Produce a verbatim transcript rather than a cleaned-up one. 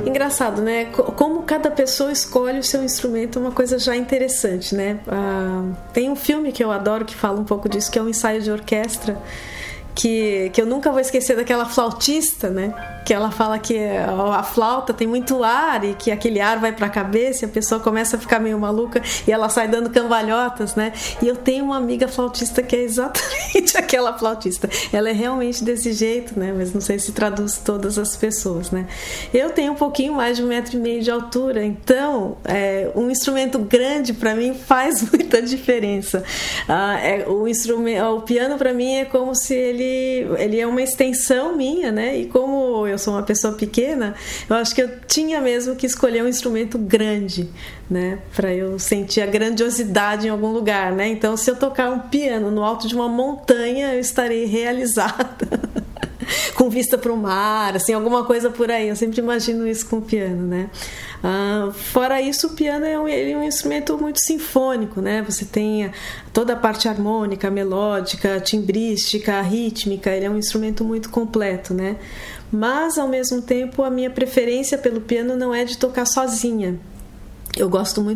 engraçado, né? Como cada pessoa escolhe o seu instrumento é uma coisa já interessante, né? Ah, tem um filme que eu adoro que fala um pouco disso, que é um ensaio de orquestra, que, que eu nunca vou esquecer daquela flautista, né? Que ela fala que a flauta tem muito ar e que aquele ar vai para a cabeça e a pessoa começa a ficar meio maluca e ela sai dando cambalhotas, né? E eu tenho uma amiga flautista que é exatamente aquela flautista. Ela é realmente desse jeito, né? Mas não sei se traduz todas as pessoas, né? Eu tenho um pouquinho mais de um metro e meio de altura, então é, um instrumento grande para mim faz muita diferença. Ah, é, o, instrumento, o piano para mim é como se ele, ele é uma extensão minha, né? E como eu sou uma pessoa pequena, eu acho que eu tinha mesmo que escolher um instrumento grande, né, para eu sentir a grandiosidade em algum lugar, né? Então, se eu tocar um piano no alto de uma montanha, eu estarei realizada. Com vista para o mar, assim, alguma coisa por aí. Eu sempre imagino isso com o piano, né? Ah, fora isso, o piano é um, ele é um instrumento muito sinfônico, né? Você tem toda a parte harmônica, melódica, timbrística, rítmica. Ele é um instrumento muito completo, né? Mas, ao mesmo tempo, a minha preferência pelo piano não é de tocar sozinha. Eu gosto muito